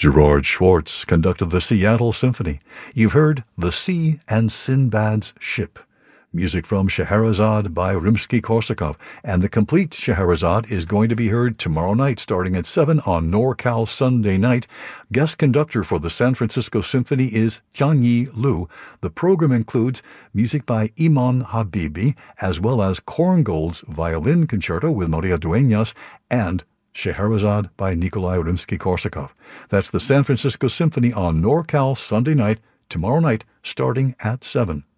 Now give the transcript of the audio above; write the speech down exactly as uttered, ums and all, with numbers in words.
Gerard Schwartz conducted the Seattle Symphony. You've heard The Sea and Sinbad's Ship. Music from Scheherazade by Rimsky-Korsakov, and the complete Scheherazade is going to be heard tomorrow night starting at seven on NorCal Sunday Night. Guest conductor for the San Francisco Symphony is Tianyi Liu. The program includes music by Iman Habibi, as well as Korngold's Violin Concerto with Maria Dueñas, and Scheherazade by Nikolai Rimsky-Korsakov. That's the San Francisco Symphony on NorCal Sunday Night, tomorrow night starting at seven.